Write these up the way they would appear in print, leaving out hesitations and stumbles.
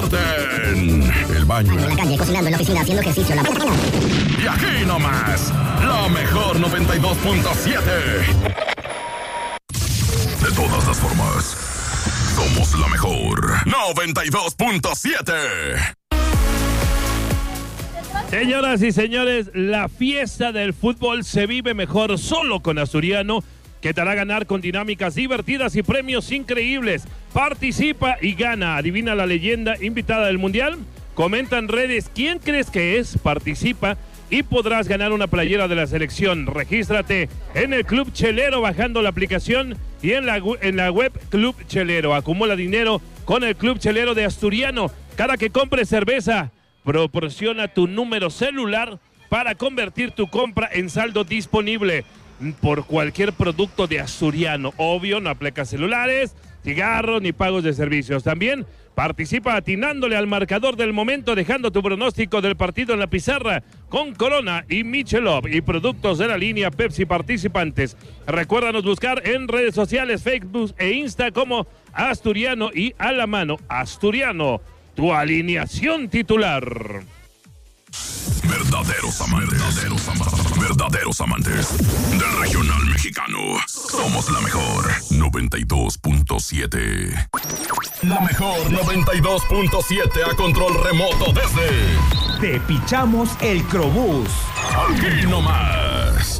divierten. El baño, en la calle, cocinando, en la oficina, haciendo ejercicio, la mañana. Y aquí nomás, la mejor 92.7. De todas las formas, somos la mejor 92.7. Señoras y señores, la fiesta del fútbol se vive mejor solo con Asturiano, que te hará ganar con dinámicas divertidas y premios increíbles. Participa y gana. Adivina la leyenda invitada del Mundial. Comenta en redes quién crees que es. Participa y podrás ganar una playera de la selección. Regístrate en el Club Chelero bajando la aplicación y en la web Club Chelero. Acumula dinero con el Club Chelero de Asturiano. Cada que compres cerveza, proporciona tu número celular para convertir tu compra en saldo disponible por cualquier producto de Asturiano. Obvio, no aplica celulares, cigarros ni pagos de servicios. También participa atinándole al marcador del momento, dejando tu pronóstico del partido en la pizarra con Corona y Michelob y productos de la línea Pepsi participantes. Recuérdanos buscar en redes sociales, Facebook e Insta como Asturiano y a la mano. Asturiano, tu alineación titular. Verdaderos amantes del regional mexicano. Somos la mejor 92.7. La mejor 92.7 a control remoto desde Te pichamos el Crobús. aquí nomás.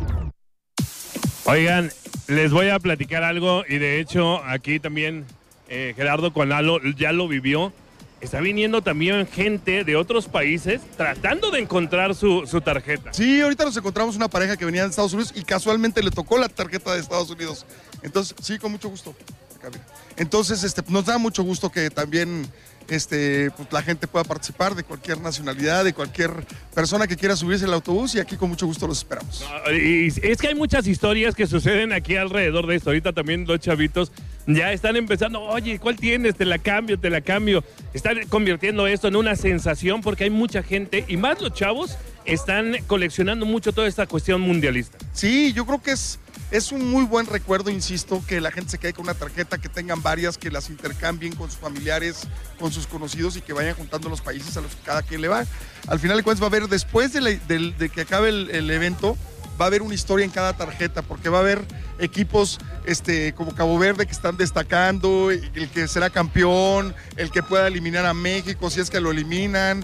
Oigan, les voy a platicar algo y de hecho aquí también Gerardo con Lalo ya lo vivió. Está viniendo también gente de otros países tratando de encontrar su tarjeta. Sí, ahorita nos encontramos una pareja que venía de Estados Unidos y casualmente le tocó la tarjeta de Estados Unidos. Entonces, sí, con mucho gusto. Acá, mira. Entonces, nos da mucho gusto que también pues, la gente pueda participar de cualquier nacionalidad, de cualquier persona que quiera subirse al autobús y aquí con mucho gusto los esperamos. Y es que hay muchas historias que suceden aquí alrededor de esto. Ahorita también los chavitos ya están empezando, oye, ¿cuál tienes? Te la cambio. Están convirtiendo esto en una sensación porque hay mucha gente, y más los chavos, están coleccionando mucho toda esta cuestión mundialista. Sí, yo creo que es un muy buen recuerdo, insisto, que la gente se quede con una tarjeta, que tengan varias, que las intercambien con sus familiares, con sus conocidos y que vayan juntando los países a los que cada quien le va. Al final de cuentas va a haber, después de que acabe el evento, va a haber una historia en cada tarjeta, porque va a haber equipos como Cabo Verde que están destacando, el que será campeón, el que pueda eliminar a México si es que lo eliminan,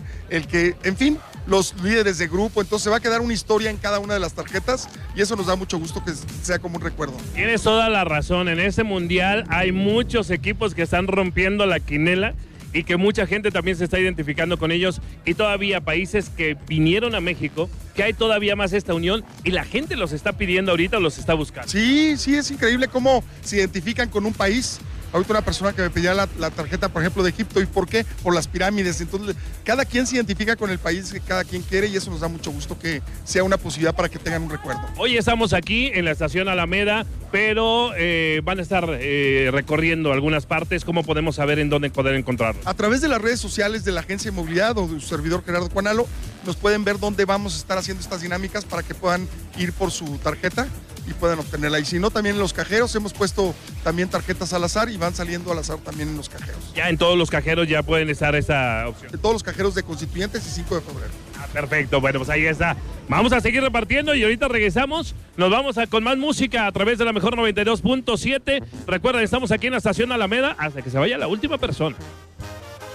en fin, los líderes de grupo. Entonces va a quedar una historia en cada una de las tarjetas y eso nos da mucho gusto que sea como un recuerdo. Tienes toda la razón, en este mundial hay muchos equipos que están rompiendo la quinela y que mucha gente también se está identificando con ellos, y todavía países que vinieron a México, que hay todavía más esta unión y la gente los está pidiendo ahorita, los está buscando. Sí, es increíble cómo se identifican con un país. Ahorita una persona que me pedía la tarjeta, por ejemplo, de Egipto. ¿Y por qué? Por las pirámides. Entonces, cada quien se identifica con el país que cada quien quiere y eso nos da mucho gusto que sea una posibilidad para que tengan un recuerdo. Hoy estamos aquí en la estación Alameda, pero van a estar recorriendo algunas partes. ¿Cómo podemos saber en dónde poder encontrarlos? A través de las redes sociales de la Agencia de Movilidad o de su servidor Gerardo Cuanalo, nos pueden ver dónde vamos a estar haciendo estas dinámicas para que puedan ir por su tarjeta y puedan obtenerla. Y si no, también en los cajeros hemos puesto también tarjetas al azar y van saliendo al azar también en los cajeros. Ya en todos los cajeros ya pueden estar esa opción. En todos los cajeros de Constituyentes y 5 de febrero. Perfecto, bueno, pues ahí está. Vamos a seguir repartiendo y ahorita regresamos. Nos vamos con más música a través de la mejor 92.7. Recuerden, estamos aquí en la estación Alameda hasta que se vaya la última persona.